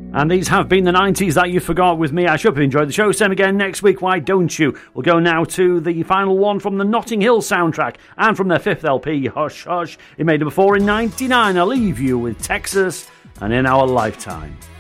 And these have been the 90s that you forgot with me. I hope you enjoyed the show. Same again next week, why don't you? We'll go now to the final one from the Notting Hill soundtrack and from their 5th LP, Hush Hush. It made number 4 in 99. I'll leave you with Texas and In Our Lifetime.